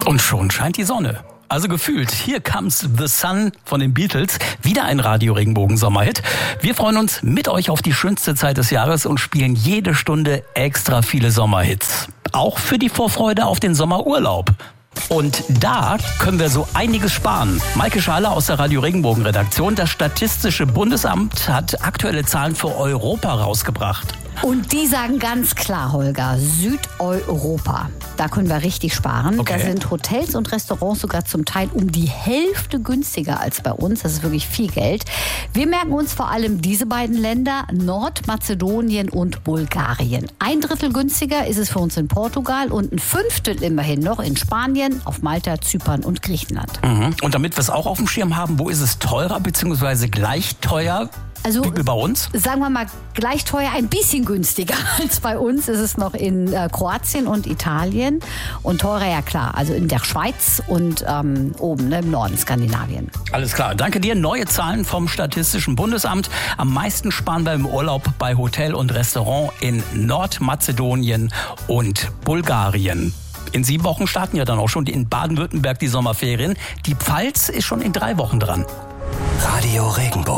Und schon scheint die Sonne. Also gefühlt, hier comes the sun von den Beatles. Wieder ein Radio-Regenbogen-Sommerhit. Wir freuen uns mit euch auf die schönste Zeit des Jahres und spielen jede Stunde extra viele Sommerhits. Auch für die Vorfreude auf den Sommerurlaub. Und da können wir so einiges sparen. Maike Schaler aus der Radio-Regenbogen-Redaktion. Das Statistische Bundesamt hat aktuelle Zahlen für Europa rausgebracht. Und die sagen ganz klar, Holger, Südeuropa, da können wir richtig sparen. Okay. Da sind Hotels und Restaurants sogar zum Teil um die Hälfte günstiger als bei uns. Das ist wirklich viel Geld. Wir merken uns vor allem diese beiden Länder, Nordmazedonien und Bulgarien. 1/3 günstiger ist es für uns in Portugal und 1/5 immerhin noch in Spanien, auf Malta, Zypern und Griechenland. Und damit wir es auch auf dem Schirm haben, wo ist es teurer bzw. gleich teuer? Also, wie bei uns? Sagen wir mal, gleich teuer, ein bisschen günstiger als bei uns ist es noch in Kroatien und Italien. Und teurer, ja klar, also in der Schweiz und oben im Norden Skandinavien. Alles klar, danke dir. Neue Zahlen vom Statistischen Bundesamt. Am meisten sparen wir im Urlaub bei Hotel und Restaurant in Nordmazedonien und Bulgarien. In 7 Wochen starten ja dann auch schon in Baden-Württemberg die Sommerferien. Die Pfalz ist schon in 3 Wochen dran. Radio Regenbogen.